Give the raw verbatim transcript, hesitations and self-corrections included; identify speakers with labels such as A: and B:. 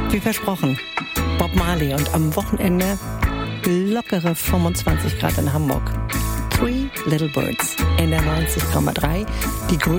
A: Wie versprochen, Bob Marley und am Wochenende lockere fünfundzwanzig Grad in Hamburg. Three Little Birds in der neunzig Komma drei. Die größte